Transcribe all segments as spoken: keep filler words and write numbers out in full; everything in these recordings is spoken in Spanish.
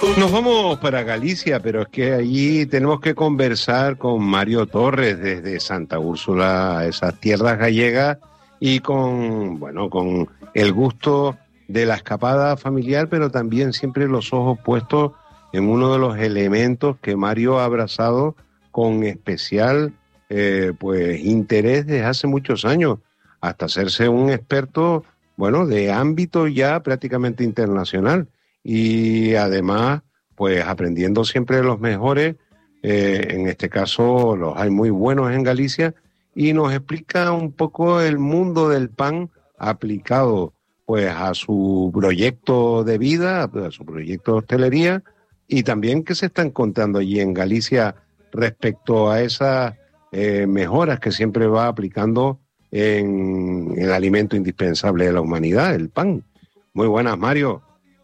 Nos vamos para Galicia, pero es que allí tenemos que conversar con Mario Torres desde Santa Úrsula, a esas tierras gallegas, y con, bueno, con el gusto de la escapada familiar, pero también siempre los ojos puestos en uno de los elementos que Mario ha abrazado con especial eh, pues interés desde hace muchos años, hasta hacerse un experto, bueno, de ámbito ya prácticamente internacional. Y además, pues aprendiendo siempre de los mejores, eh, en este caso los hay muy buenos en Galicia, y nos explica un poco el mundo del pan aplicado pues a su proyecto de vida, a su proyecto de hostelería, y también qué se está encontrando allí en Galicia respecto a esas eh, mejoras que siempre va aplicando en el alimento indispensable de la humanidad, el pan. Muy buenas, Mario.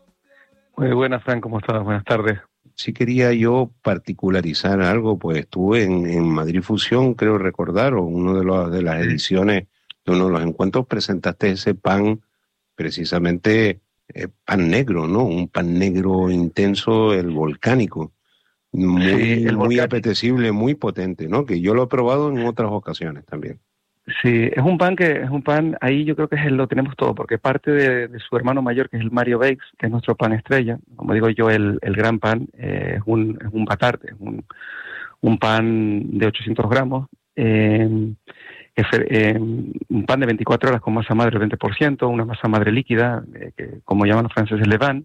Muy buenas, Fran, ¿cómo estás? Buenas tardes. Si quería yo particularizar algo, pues estuve en, en Madrid Fusión, creo recordar, o uno de, los, de las ediciones de uno de los encuentros, presentaste ese pan, precisamente eh, pan negro, ¿no? Un pan negro intenso, el volcánico, muy, sí, el muy volcánico. Apetecible, muy potente, ¿no? Que yo lo he probado en otras ocasiones también. Sí, es un pan que es un pan, ahí yo creo que es, lo tenemos todo, porque parte de, de su hermano mayor, que es el Mario Bakes, que es nuestro pan estrella, como digo yo, el, el gran pan, eh, es un es un batarte, es un, un pan de ochocientos gramos, eh, es, eh, un pan de veinticuatro horas con masa madre del veinte por ciento, una masa madre líquida, eh, que como llaman los franceses levain.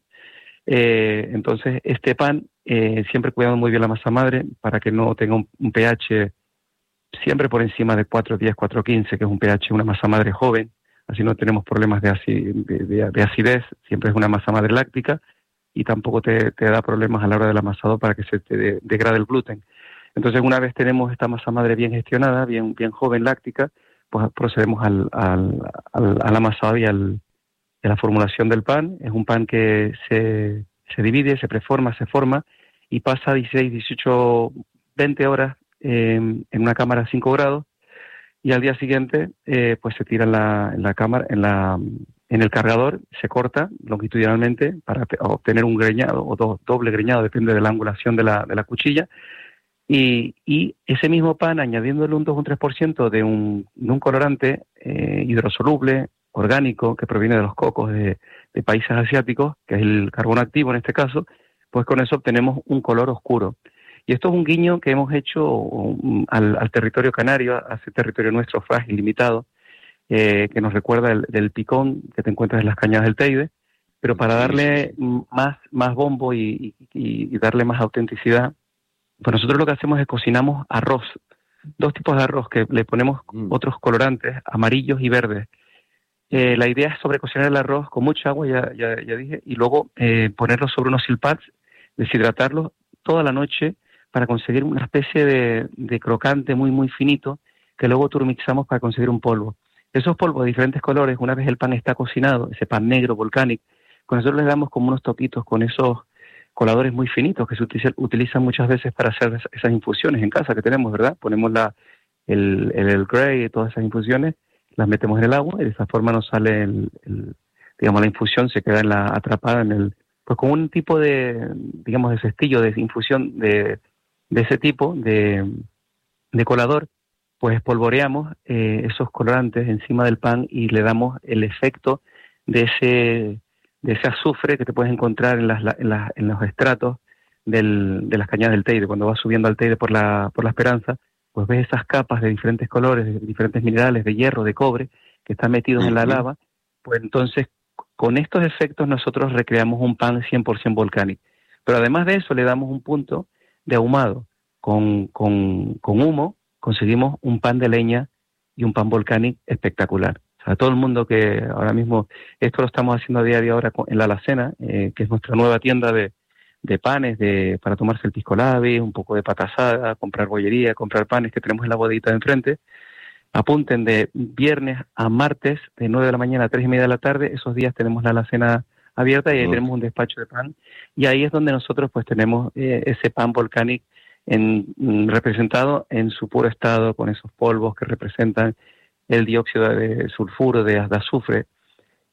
Eh, entonces, este pan, eh, siempre cuidando muy bien la masa madre para que no tenga un, un pH siempre por encima de cuatro diez, cuatro quince, que es un pH, una masa madre joven, así no tenemos problemas de, aci, de, de, de acidez, siempre es una masa madre láctica, y tampoco te, te da problemas a la hora del amasado para que se te de, degrade el gluten. Entonces, una vez tenemos esta masa madre bien gestionada, bien, bien joven, láctica, pues procedemos al, al, al, al amasado y al, a la formulación del pan. Es un pan que se, se divide, se preforma, se forma, y pasa dieciséis, dieciocho, veinte horas Eh, en una cámara a cinco grados, y al día siguiente eh, pues se tira en la, en la cámara, en la en el cargador, se corta longitudinalmente para obtener un greñado o do, doble greñado, depende de la angulación de la, de la cuchilla, y, y ese mismo pan, añadiéndole un dos o un tres por ciento de un, de un colorante eh, hidrosoluble, orgánico, que proviene de los cocos de, de países asiáticos, que es el carbono activo en este caso, pues con eso obtenemos un color oscuro. Y esto es un guiño que hemos hecho um, al, al territorio canario, a ese territorio nuestro frágil, limitado, eh, que nos recuerda el, del picón que te encuentras en las cañadas del Teide, pero para darle más, más bombo y, y, y darle más autenticidad, pues nosotros lo que hacemos es cocinamos arroz, dos tipos de arroz que le ponemos mm. otros colorantes, amarillos y verdes. Eh, la idea es sobrecocinar el arroz con mucha agua, ya, ya, ya dije, y luego eh, ponerlo sobre unos silpats, deshidratarlos toda la noche, para conseguir una especie de, de crocante muy, muy finito, que luego turmixamos para conseguir un polvo. Esos polvos de diferentes colores, una vez el pan está cocinado, ese pan negro, volcánico, con nosotros le damos como unos toquitos con esos coladores muy finitos que se utilizan, utilizan muchas veces para hacer esas infusiones en casa que tenemos, ¿verdad? Ponemos la, el, el, el Grey y todas esas infusiones, las metemos en el agua, y de esa forma nos sale, el, el, digamos, la infusión se queda en la, atrapada en el, pues con un tipo de, digamos, de cestillo de infusión de de ese tipo de, de colador, pues espolvoreamos eh, esos colorantes encima del pan y le damos el efecto de ese de ese azufre que te puedes encontrar en, las, en, las, en los estratos del, de las cañadas del Teide. Cuando vas subiendo al Teide por la, por la Esperanza, pues ves esas capas de diferentes colores, de diferentes minerales, de hierro, de cobre, que están metidos uh-huh. en la lava. Pues entonces, con estos efectos nosotros recreamos un pan cien por ciento volcánico. Pero además de eso le damos un punto de ahumado, con, con, con humo, conseguimos un pan de leña y un pan volcánico espectacular. O sea, todo el mundo que ahora mismo, esto lo estamos haciendo a diario ahora en La Alacena, eh, que es nuestra nueva tienda de, de panes, de para tomarse el pisco labi, un poco de pata asada, comprar bollería, comprar panes que tenemos en la bodeguita de enfrente. Apunten de viernes a martes, de nueve de la mañana a tres y media de la tarde, esos días tenemos La Alacena abierta, y ahí uh-huh. tenemos un despacho de pan, y ahí es donde nosotros pues tenemos eh, ese pan volcánico en, representado en su puro estado, con esos polvos que representan el dióxido de sulfuro, de, de azufre,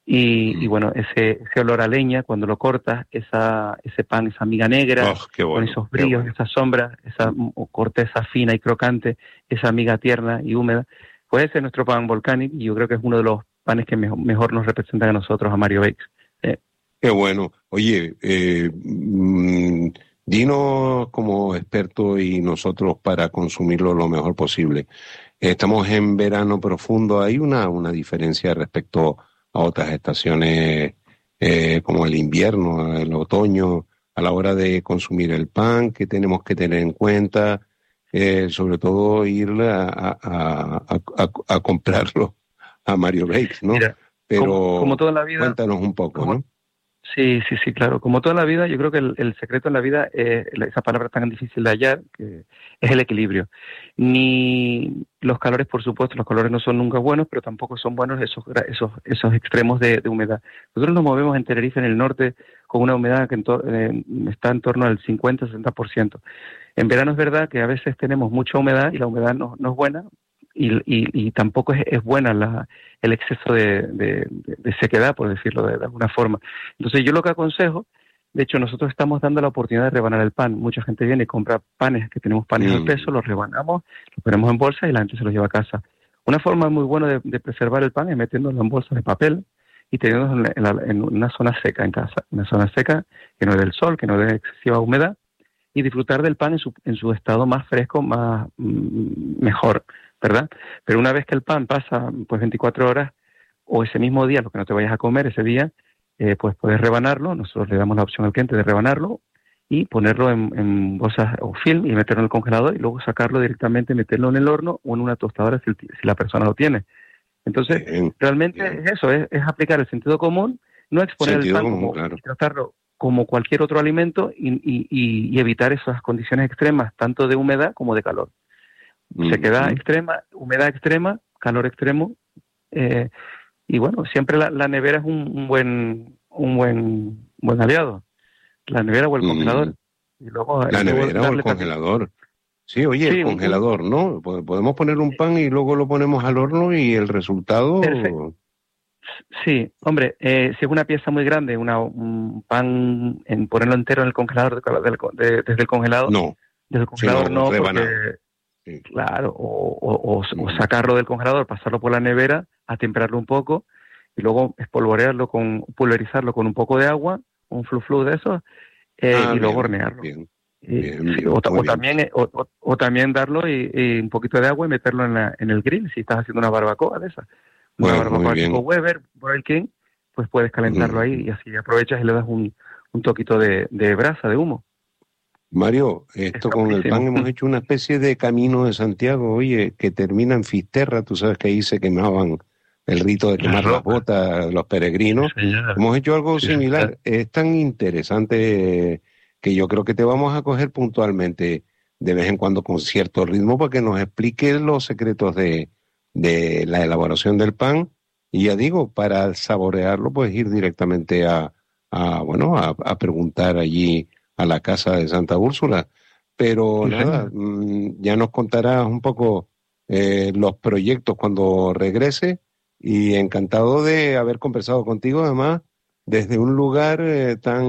Y, mm. y bueno, ese, ese olor a leña, cuando lo cortas, esa, ese pan, esa miga negra, oh, qué bueno, con esos brillos, bueno. Esas sombras, esa mm. corteza fina y crocante, esa miga tierna y húmeda, pues ese es nuestro pan volcánico, y yo creo que es uno de los panes que mejor, mejor nos representan a nosotros, a Mario Bakes. Eh. Qué bueno. Oye, eh, mmm, dinos como experto y nosotros para consumirlo lo mejor posible. Estamos en verano profundo, ¿hay una, una diferencia respecto a otras estaciones eh, como el invierno, el otoño, a la hora de consumir el pan? ¿Qué tenemos que tener en cuenta? Eh, sobre todo ir a, a, a, a, a comprarlo a Mario Bakes, ¿no? Mira, pero como, como toda la vida, cuéntanos un poco, como, ¿no? Sí, sí, sí, claro. Como toda la vida, yo creo que el, el secreto en la vida, es esa palabra tan difícil de hallar, que es el equilibrio. Ni los calores, por supuesto, los calores no son nunca buenos, pero tampoco son buenos esos esos esos extremos de, de humedad. Nosotros nos movemos en Tenerife, en el norte, con una humedad que en to, eh, está en torno al cincuenta a sesenta por ciento. En verano es verdad que a veces tenemos mucha humedad y la humedad no, no es buena, y, y, y tampoco es, es buena la, el exceso de, de, de sequedad, por decirlo de, de alguna forma. Entonces yo lo que aconsejo, de hecho nosotros estamos dando la oportunidad de rebanar el pan. Mucha gente viene y compra panes, que tenemos panes mm. al peso, los rebanamos, los ponemos en bolsa y la gente se los lleva a casa. Una forma muy buena de, de preservar el pan es metiéndolo en bolsas de papel y teniéndolo en, en, en una zona seca en casa, una zona seca que no dé el sol, que no dé excesiva humedad, y disfrutar del pan en su, en su estado más fresco, más mm, mejor, ¿verdad? Pero una vez que el pan pasa pues veinticuatro horas o ese mismo día, lo que no te vayas a comer ese día, eh, pues puedes rebanarlo. Nosotros le damos la opción al cliente de rebanarlo y ponerlo en, en bolsas o film y meterlo en el congelador y luego sacarlo directamente, meterlo en el horno o en una tostadora si, si la persona lo tiene. Entonces, bien, realmente bien. es eso, es, es aplicar el sentido común, no exponer sentido el pan, común, como, claro. tratarlo como cualquier otro alimento y, y, y evitar esas condiciones extremas, tanto de humedad como de calor. Sequedad mm-hmm. extrema, humedad extrema, calor extremo, eh, y bueno, siempre la, la nevera es un, un buen un buen buen aliado, la nevera o el mm. congelador. Y luego, la nevera o el congelador. Sí, oye, sí, el congelador, un... ¿no? Podemos poner un pan y luego lo ponemos al horno y el resultado... Perfecto. Sí, hombre, eh, si es una pieza muy grande, una, un pan, en ponerlo entero en el congelador de, de, de, desde el congelador, no, desde el congelador sí, no, no porque... Sí. Claro, o, o, o, o sacarlo del congelador, pasarlo por la nevera, atemperarlo un poco y luego espolvorearlo con, pulverizarlo con un poco de agua, un flu flu de esos, eh, ah, y luego bien, hornearlo. Bien, y, bien, sí, bien, o, o, también, o, o, o también darlo y, y un poquito de agua y meterlo en, la, en el grill, si estás haciendo una barbacoa de esas. Una bueno, barbacoa tipo Weber, Broil King, pues puedes calentarlo mm. ahí y así aprovechas y le das un, un toquito de, de brasa, de humo. Mario, esto con el pan hemos hecho una especie de camino de Santiago, oye, que termina en Fisterra. Tú sabes que ahí se quemaban el rito de quemar las botas, los peregrinos. Sí, hemos hecho algo sí, similar. Sí. Es tan interesante que yo creo que te vamos a coger puntualmente de vez en cuando con cierto ritmo para que nos expliques los secretos de, de la elaboración del pan. Y ya digo, para saborearlo, pues ir directamente a, a bueno, a, a preguntar allí a la casa de Santa Úrsula, pero sí, nada, sí. ya nos contarás un poco eh, los proyectos cuando regrese y encantado de haber conversado contigo, además, desde un lugar eh, tan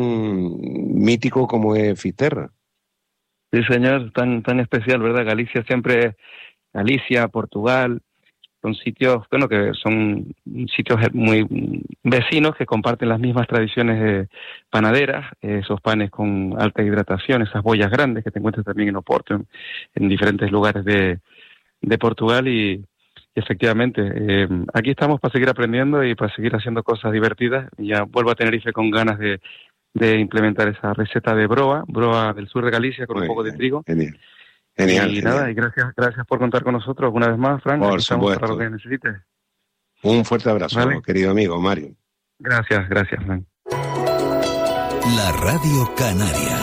mítico como es Fisterra. Sí, señor, tan, tan especial, ¿verdad? Galicia siempre, Galicia, Portugal, son sitios, bueno, que son sitios muy vecinos que comparten las mismas tradiciones eh, panaderas, eh, esos panes con alta hidratación, esas bollas grandes que te encuentras también en Oporto, en, en diferentes lugares de, de Portugal y, y efectivamente, eh, aquí estamos para seguir aprendiendo y para seguir haciendo cosas divertidas. Ya vuelvo a Tenerife con ganas de, de implementar esa receta de broa, broa del sur de Galicia con muy un poco bien, de trigo. Genial. Genial, y genial. nada, y gracias, gracias por contar con nosotros una vez más, Frank. Por supuesto. Para lo que necesites. Un fuerte abrazo, ¿vale? Querido amigo Mario. Gracias, gracias, Frank. La Radio Canaria.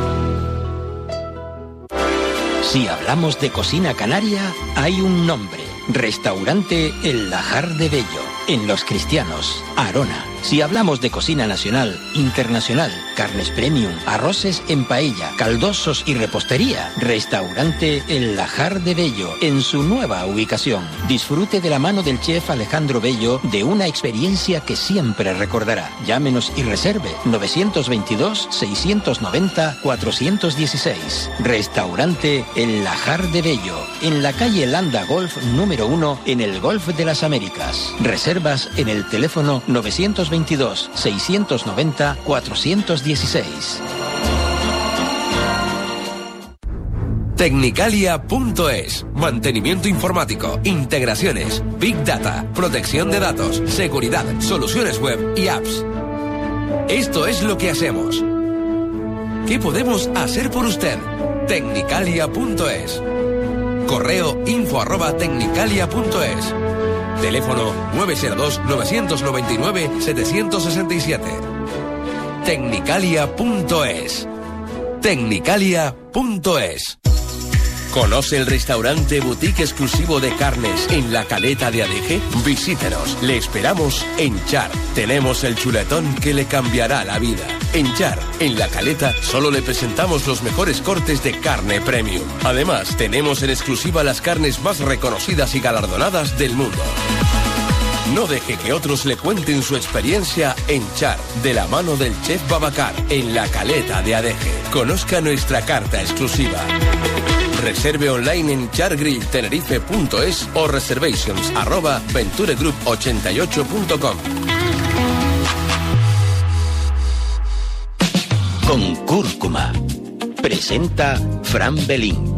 Si hablamos de cocina canaria, hay un nombre. Restaurante El Lajar de Bello, en Los Cristianos, Arona. Si hablamos de cocina nacional, internacional, carnes premium, arroces en paella, caldosos y repostería, restaurante El Lajar de Bello, en su nueva ubicación. Disfrute de la mano del chef Alejandro Bello de una experiencia que siempre recordará. Llámenos y reserve novecientos veintidós, seiscientos noventa, cuatrocientos dieciséis. Restaurante El Lajar de Bello, en la calle Landa Golf número uno, en el Golf de las Américas. Reservas en el teléfono novecientos veintidós, seiscientos noventa, cuatrocientos dieciséis. Tecnicalia punto es. Mantenimiento informático, integraciones, Big Data, protección de datos, seguridad, soluciones web y apps. Esto es lo que hacemos. ¿Qué podemos hacer por usted? Tecnicalia punto es. Correo info arroba tecnicalia punto es. Teléfono nueve cero dos, nueve nueve nueve, siete seis siete. Tecnicalia punto es. Tecnicalia punto es. ¿Conoce el restaurante boutique exclusivo de carnes en La Caleta de Adeje? Visítenos, le esperamos en Char. Tenemos el chuletón que le cambiará la vida. En Char, en La Caleta, solo le presentamos los mejores cortes de carne premium. Además, tenemos en exclusiva las carnes más reconocidas y galardonadas del mundo. No deje que otros le cuenten su experiencia en Char, de la mano del chef Babacar, en La Caleta de Adeje. Conozca nuestra carta exclusiva. Reserve online en chargrill tenerife punto es o reservations arroba venturegroup ochenta y ocho punto com. Con cúrcuma. Presenta Fran Belín.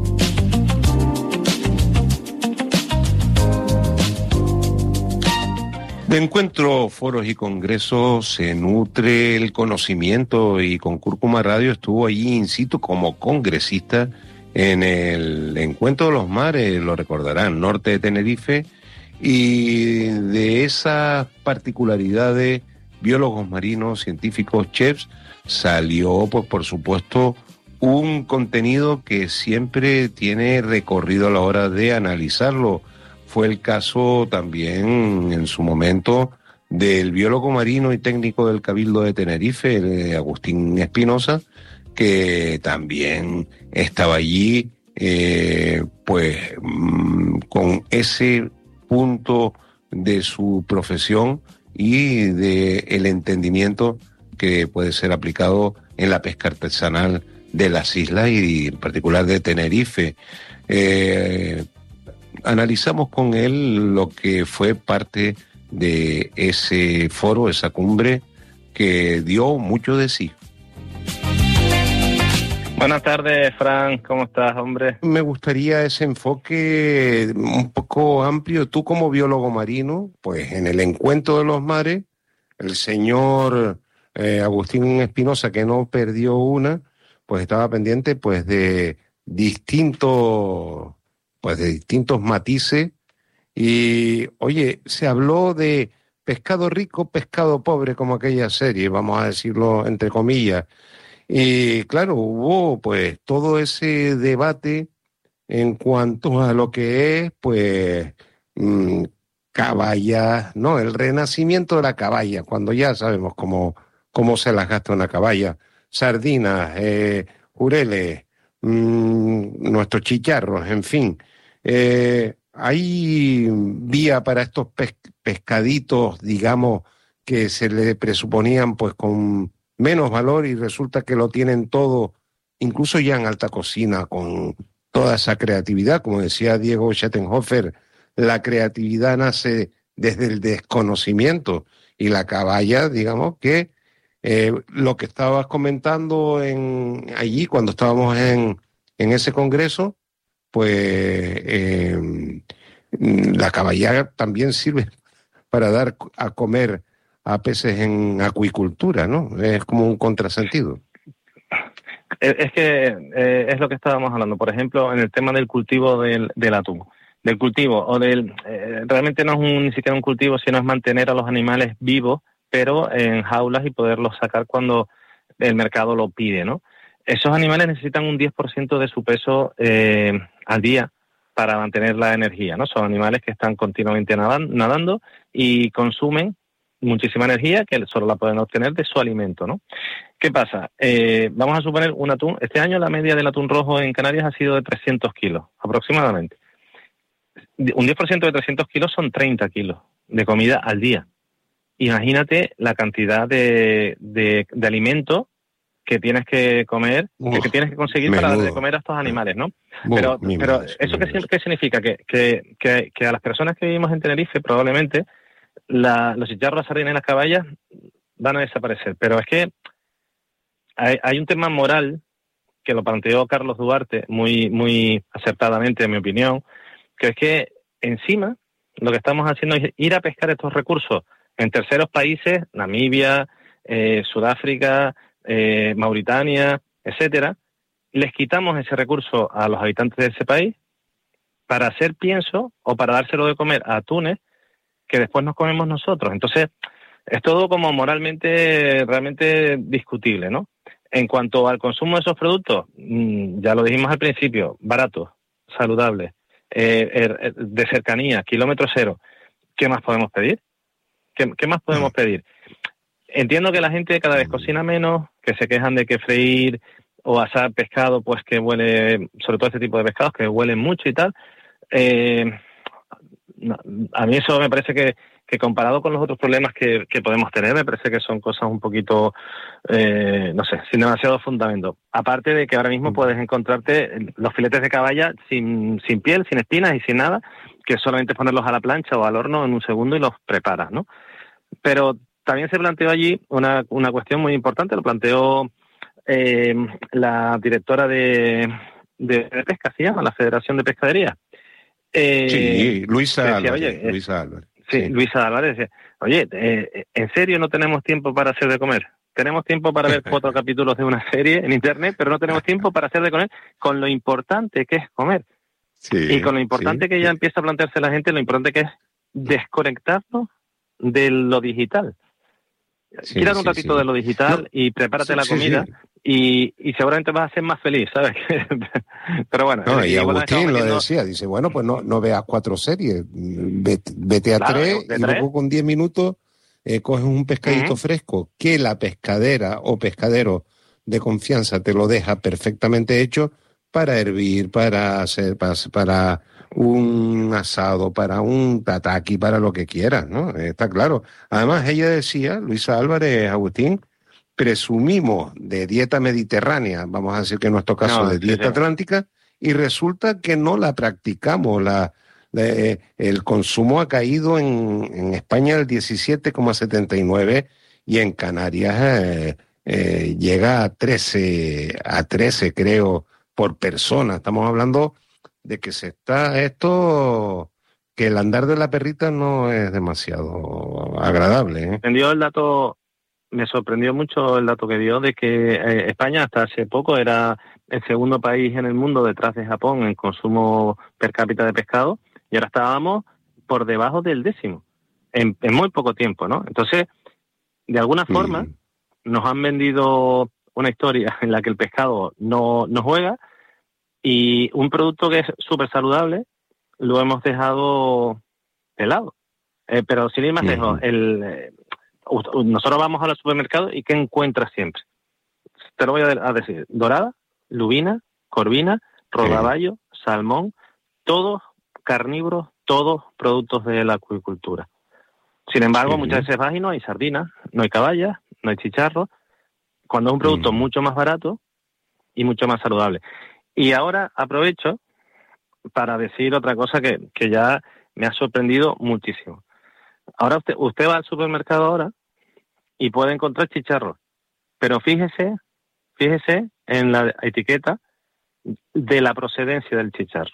De encuentros, foros y congresos se nutre el conocimiento, y con Cúrcuma Radio estuvo allí in situ como congresista en el Encuentro de los Mares, lo recordarán, norte de Tenerife, y de esas particularidades, biólogos marinos, científicos, chefs, salió, pues por supuesto, un contenido que siempre tiene recorrido a la hora de analizarlo. Fue el caso también en su momento del biólogo marino y técnico del Cabildo de Tenerife, Agustín Espinosa, que también estaba allí, eh, pues mmm, con ese punto de su profesión y de el entendimiento que puede ser aplicado en la pesca artesanal de las islas y en particular de Tenerife. Eh, analizamos con él lo que fue parte de ese foro, esa cumbre, que dio mucho de sí. Buenas tardes, Fran, ¿cómo estás, hombre? Me gustaría ese enfoque un poco amplio. Tú como biólogo marino, pues en el Encuentro de los Mares, el señor eh, Agustín Espinosa, que no perdió una, pues estaba pendiente pues de distintos, pues de distintos matices. Y, oye, se habló de pescado rico, pescado pobre, como aquella serie, vamos a decirlo entre comillas. Y claro, hubo pues todo ese debate en cuanto a lo que es pues mmm, caballa, no, el renacimiento de la caballa, cuando ya sabemos cómo, cómo se las gasta una caballa, sardinas, eh, jureles, mmm, nuestros chicharros, en fin. Eh, hay vía para estos pes- pescaditos, digamos, que se le presuponían pues con menos valor, y resulta que lo tienen todo, incluso ya en alta cocina, con toda esa creatividad. Como decía Diego Schattenhofer, la creatividad nace desde el desconocimiento, y la caballa, digamos que eh, lo que estabas comentando en allí cuando estábamos en, en ese congreso, pues eh, la caballa también sirve para dar a comer a peces en acuicultura, ¿no? Es como un contrasentido. Es que eh, es lo que estábamos hablando, por ejemplo, en el tema del cultivo del, del atún, del cultivo, o del, eh, realmente no es un, ni siquiera un cultivo, sino es mantener a los animales vivos, pero en jaulas, y poderlos sacar cuando el mercado lo pide, ¿no? Esos animales necesitan un diez por ciento de su peso eh, al día para mantener la energía, ¿no? Son animales que están continuamente nadando y consumen muchísima energía que solo la pueden obtener de su alimento, ¿no? ¿Qué pasa? Eh, vamos a suponer un atún. Este año la media del atún rojo en Canarias ha sido de trescientos kilos, aproximadamente. Un diez por ciento de trescientos kilos son treinta kilos de comida al día. Imagínate la cantidad de, de, de alimento que tienes que comer, Uf, que, que tienes que conseguir menudo. para darle de comer a estos animales, ¿no? Uf, pero pero madre, ¿eso qué, qué significa? Que, que, que, que a las personas que vivimos en Tenerife probablemente la, los chicharros, las sardinas y las caballas van a desaparecer. Pero es que hay, hay un tema moral que lo planteó Carlos Duarte muy, muy acertadamente, en mi opinión, que es que encima lo que estamos haciendo es ir a pescar estos recursos en terceros países, Namibia, eh, Sudáfrica, eh, Mauritania, etcétera. Les quitamos ese recurso a los habitantes de ese país para hacer pienso o para dárselo de comer a atunes que después nos comemos nosotros. Entonces, es todo como moralmente realmente discutible, ¿no? En cuanto al consumo de esos productos, ya lo dijimos al principio, baratos, saludables, eh, de cercanía, kilómetro cero. ¿Qué más podemos pedir? ¿Qué, qué más podemos pedir? Entiendo que la gente cada vez cocina menos, que se quejan de que freír o asar pescado, pues que huele, sobre todo este tipo de pescados, que huelen mucho y tal. Eh, a mí eso me parece que, que comparado con los otros problemas que, que podemos tener, me parece que son cosas un poquito, eh, no sé, sin demasiado fundamento. Aparte de que ahora mismo puedes encontrarte los filetes de caballa sin, sin piel, sin espinas y sin nada, que solamente ponerlos a la plancha o al horno en un segundo y los preparas, ¿no? Pero también se planteó allí una, una cuestión muy importante, lo planteó eh, la directora de, de pesca, se llama, la Federación de Pescadería. Eh, sí, Luisa decía, Álvarez. Oye, Luisa Álvarez. Sí, sí, Luisa Álvarez decía, oye, eh, ¿en serio no tenemos tiempo para hacer de comer? Tenemos tiempo para ver cuatro capítulos de una serie en internet, pero no tenemos tiempo para hacer de comer con lo importante que es comer. Sí, y con lo importante sí, que ya sí. empieza a plantearse la gente, lo importante que es desconectarnos de lo digital. Sí, Quírate sí, un ratito sí. de lo digital no, y prepárate sí, la comida sí, sí. Y, y seguramente vas a ser más feliz, ¿sabes? Pero bueno. No, y Agustín lo decía, dice, bueno, pues no, no veas cuatro series, vete, vete a claro, tres y tres. Luego con diez minutos eh, coges un pescadito uh-huh. fresco que la pescadera o pescadero de confianza te lo deja perfectamente hecho para hervir, para hacer, para, para un asado, para un tataki, para lo que quieras, ¿no? Está claro. Además, ella decía, Luisa Álvarez, Agustín, presumimos de dieta mediterránea, vamos a decir que en nuestro caso no, de dieta sí, sí. atlántica, y resulta que no la practicamos. La, la, el consumo ha caído en, en España al diecisiete coma setenta y nueve y en Canarias eh, eh, llega a trece, a trece creo, por persona. Estamos hablando de que se está esto, que el andar de la perrita no es demasiado agradable. ¿eh? Entendió el dato... Me sorprendió mucho el dato que dio de que eh, España hasta hace poco era el segundo país en el mundo detrás de Japón en consumo per cápita de pescado y ahora estábamos por debajo del décimo en, en muy poco tiempo, ¿no? Entonces, de alguna forma, mm. nos han vendido una historia en la que el pescado no, no juega y un producto que es súper saludable lo hemos dejado de lado. Eh, pero sin ir más lejos, mm. el... Eh, nosotros vamos al supermercado y ¿qué encuentras siempre? Te lo voy a decir. Dorada, lubina, corvina, rodaballo, sí. salmón, todos carnívoros, todos productos de la acuicultura. Sin embargo, sí. muchas veces vas y no hay sardinas, no hay caballas, no hay chicharros, cuando es un producto mm. mucho más barato y mucho más saludable. Y ahora aprovecho para decir otra cosa que, que ya me ha sorprendido muchísimo. Ahora usted, usted va al supermercado ahora y puede encontrar chicharros, pero fíjese, fíjese en la etiqueta de la procedencia del chicharro.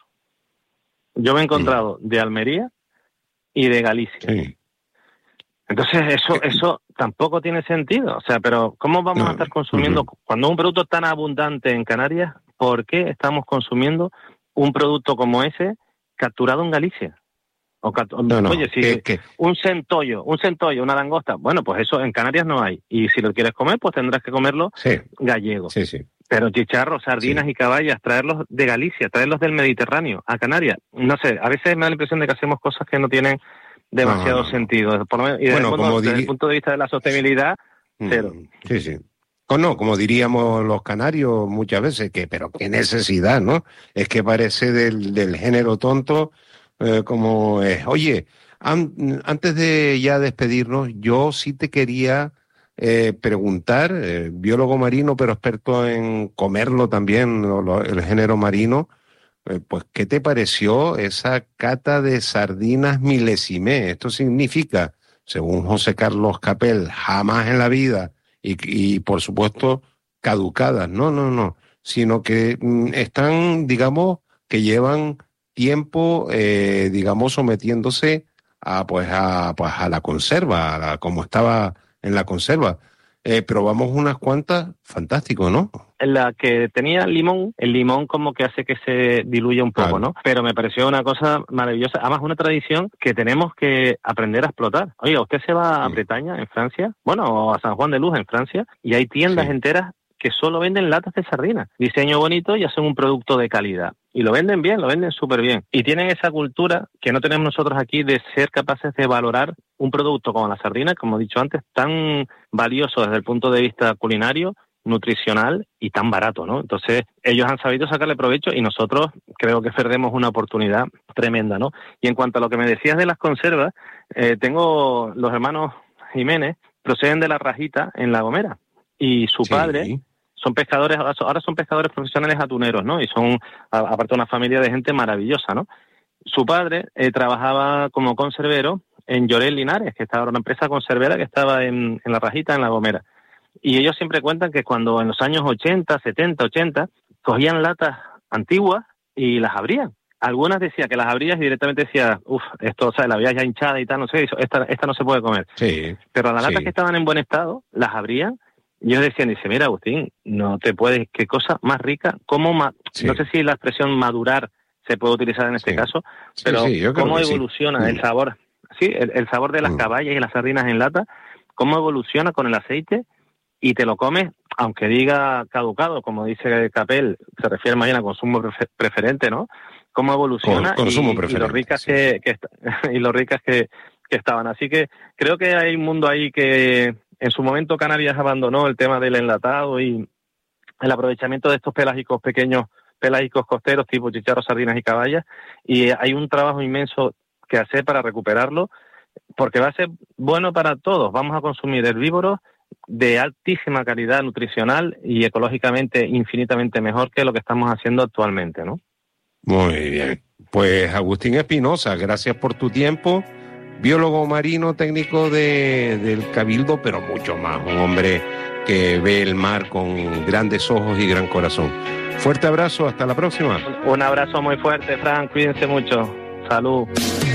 Yo me he encontrado sí. de Almería y de Galicia. Sí. Entonces eso, eso tampoco tiene sentido. O sea, pero ¿cómo vamos no. a estar consumiendo uh-huh. cuando un producto tan abundante en Canarias? ¿Por qué estamos consumiendo un producto como ese capturado en Galicia? O, no, no, oye, si ¿qué, qué? un centollo, un centollo, una langosta, bueno, pues eso en Canarias no hay. Y si lo quieres comer, pues tendrás que comerlo sí. gallego. Sí, sí. Pero chicharros, sardinas sí. y caballas, traerlos de Galicia, traerlos del Mediterráneo a Canarias. No sé, a veces me da la impresión de que hacemos cosas que no tienen demasiado no, no. sentido. Por lo menos, y desde, Bueno, el punto, como desde diri... el punto de vista de la sostenibilidad, cero. Sí, sí. O no, como diríamos los canarios muchas veces, que pero qué necesidad, ¿no? Es que parece del, del género tonto, eh, como es. Oye, an, antes de ya despedirnos, yo sí te quería eh, preguntar, eh, biólogo marino, pero experto en comerlo también, lo, lo, el género marino, eh, pues, ¿qué te pareció esa cata de sardinas milesimé? Esto significa, según José Carlos Capel, jamás en la vida. Y, y, por supuesto, caducadas. No, no, no. Sino que mm, están, digamos, que llevan tiempo, eh, digamos, sometiéndose a, pues, a, pues, a la conserva, a la, como estaba en la conserva. Eh, probamos unas cuantas, fantástico, ¿no? La que tenía limón, el limón como que hace que se diluya un poco, claro. ¿no? Pero me pareció una cosa maravillosa, además una tradición que tenemos que aprender a explotar. Oiga, usted se va a Bretaña, en Francia, bueno, o a San Juan de Luz, en Francia, y hay tiendas sí. enteras que solo venden latas de sardinas. Diseño bonito y hacen un producto de calidad. Y lo venden bien, lo venden súper bien. Y tienen esa cultura que no tenemos nosotros aquí de ser capaces de valorar un producto como la sardina, como he dicho antes, tan valioso desde el punto de vista culinario, nutricional y tan barato, ¿no? Entonces, ellos han sabido sacarle provecho y nosotros creo que perdemos una oportunidad tremenda, ¿no? Y en cuanto a lo que me decías de las conservas, eh, tengo los hermanos Jiménez, proceden de La Rajita en La Gomera, y su sí. padre son pescadores, ahora son pescadores profesionales atuneros, ¿no? Y son, aparte, una familia de gente maravillosa, ¿no? Su padre eh, trabajaba como conservero en Lloret Linares, que estaba una empresa conservera que estaba en, en La Rajita, en La Gomera. Y ellos siempre cuentan que cuando en los años ochenta, setenta, ochenta, cogían latas antiguas y las abrían. Algunas decía que las abrías y directamente decía, uff, esto, o sea, la había ya hinchada y tal, no sé, esta, esta no se puede comer. Sí, pero las latas sí. que estaban en buen estado, las abrían y ellos decían, dice, mira, Agustín, no te puedes, qué cosa más rica, cómo, ma sí. no sé si la expresión madurar se puede utilizar en este sí. caso, pero sí, sí, cómo evoluciona sí. el sabor, sí, el, el sabor de las mm. caballas y las sardinas en lata, cómo evoluciona con el aceite. Y te lo comes, aunque diga caducado, como dice Capel, se refiere más bien a consumo prefer- preferente, ¿no? Cómo evoluciona Con, consumo y, preferente, y lo ricas sí. que, que y lo ricas que, que estaban. Así que creo que hay un mundo ahí que en su momento Canarias abandonó el tema del enlatado y el aprovechamiento de estos pelágicos pequeños, pelágicos costeros tipo chicharros, sardinas y caballas. Y hay un trabajo inmenso que hacer para recuperarlo, porque va a ser bueno para todos. Vamos a consumir herbívoros de altísima calidad nutricional y ecológicamente infinitamente mejor que lo que estamos haciendo actualmente, ¿no? Muy bien. Pues Agustín Espinosa, gracias por tu tiempo. Biólogo marino, técnico de, del Cabildo, pero mucho más. Un hombre que ve el mar con grandes ojos y gran corazón. Fuerte abrazo, hasta la próxima. Un abrazo muy fuerte, Fran. Cuídense mucho. Salud.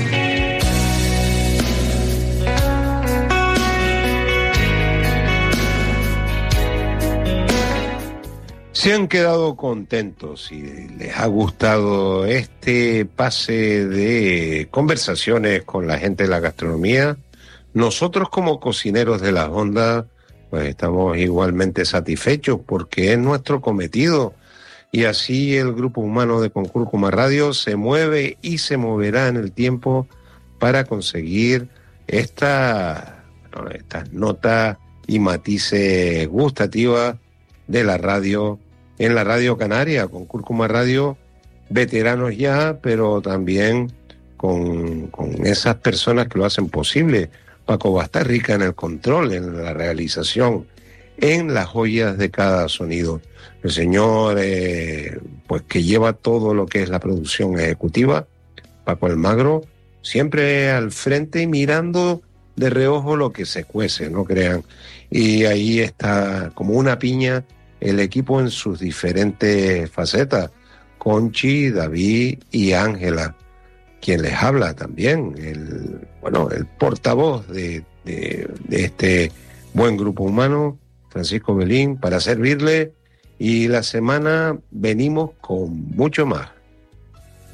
Se han quedado contentos y les ha gustado este pase de conversaciones con la gente de la gastronomía. Nosotros como cocineros de las ondas, pues estamos igualmente satisfechos porque es nuestro cometido. Y así el Grupo Humano de Con Cúrcuma Radio se mueve y se moverá en el tiempo para conseguir esta, bueno, estas notas y matices gustativas de la radio, en la Radio Canaria, con Cúrcuma Radio, veteranos ya, pero también con, con esas personas que lo hacen posible. Paco Bastarrica en el control, en la realización, en las joyas de cada sonido. El señor, eh, pues que lleva todo lo que es la producción ejecutiva, Paco Almagro, siempre al frente y mirando de reojo lo que se cuece, no crean. Y ahí está como una piña el equipo en sus diferentes facetas, Conchi, David y Ángela, quien les habla también, el, bueno, el portavoz de, de, de este buen Grupo Humano, Francisco Belín, para servirle, y la semana venimos con mucho más.